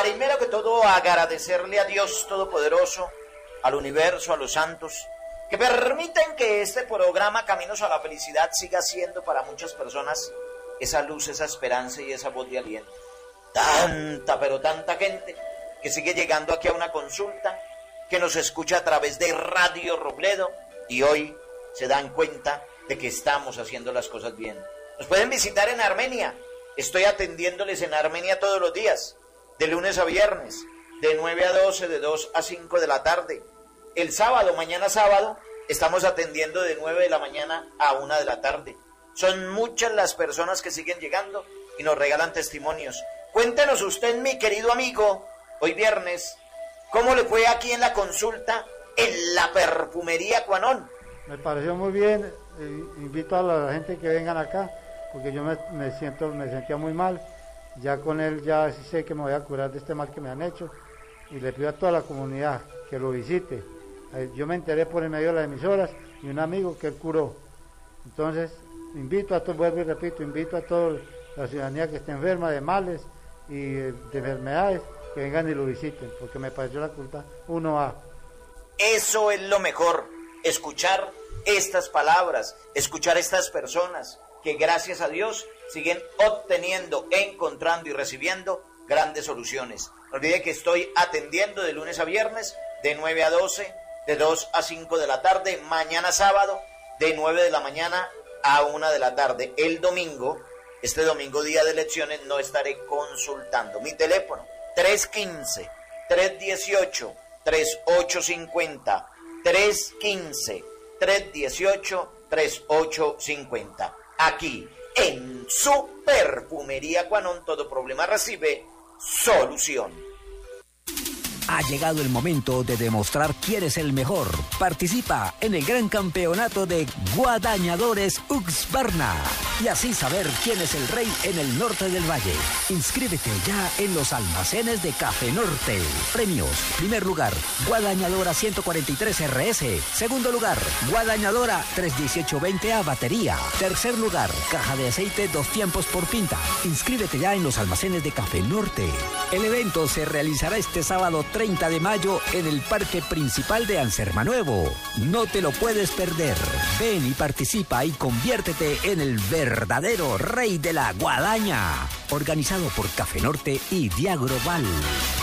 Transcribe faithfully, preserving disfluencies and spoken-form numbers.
Primero que todo, agradecerle a Dios Todopoderoso, al universo, a los santos, que permiten que este programa Caminos a la Felicidad siga siendo para muchas personas esa luz, esa esperanza y esa voz de aliento. Tanta, pero tanta gente que sigue llegando aquí a una consulta, que nos escucha a través de Radio Robledo y hoy se dan cuenta de que estamos haciendo las cosas bien. Nos pueden visitar en Armenia. Estoy atendiéndoles en Armenia todos los días, de lunes a viernes, de nueve a doce, de dos a cinco de la tarde. El sábado, mañana sábado, estamos atendiendo de nueve de la mañana a una de la tarde. Son muchas las personas que siguen llegando y nos regalan testimonios. Cuéntenos usted, mi querido amigo, hoy viernes, ¿cómo le fue aquí en la consulta en la perfumería Cuanón? Me pareció muy bien, eh, invito a la gente que vengan acá, porque yo me, me siento, me sentía muy mal. Ya con él ya sí sé que me voy a curar de este mal que me han hecho y le pido a toda la comunidad que lo visite. Yo me enteré por el medio de las emisoras y un amigo que él curó. Entonces invito a todos, vuelvo y repito, invito a toda la ciudadanía que esté enferma de males y de enfermedades, que vengan y lo visiten, porque me pareció la culpa uno A. Eso es lo mejor, escuchar estas palabras, escuchar estas personas que gracias a Dios siguen obteniendo, encontrando y recibiendo grandes soluciones. No olvide que estoy atendiendo de lunes a viernes, de nueve a doce, de dos a cinco de la tarde, mañana sábado, de nueve de la mañana a una de la tarde. El domingo, este domingo día de elecciones, no estaré consultando. Mi teléfono, tres uno cinco, tres uno ocho, tres ocho cinco cero, tres uno cinco, tres uno ocho, tres ocho cinco cero. Aquí, en su perfumería Cuanón, todo problema recibe solución. Ha llegado el momento de demostrar quién es el mejor. Participa en el gran campeonato de Guadañadores Uxbarna y así saber quién es el rey en el norte del valle. Inscríbete ya en los almacenes de Café Norte. Premios: primer lugar, Guadañadora ciento cuarenta y tres R S. Segundo lugar, Guadañadora trescientos dieciocho veinte A batería. Tercer lugar, caja de aceite dos tiempos por pinta. Inscríbete ya en los almacenes de Café Norte. El evento se realizará este sábado treinta de mayo en el Parque Principal de Ansermanuevo. No te lo puedes perder. Ven y participa y conviértete en el verdadero rey de la guadaña. Organizado por Café Norte y Diagroval.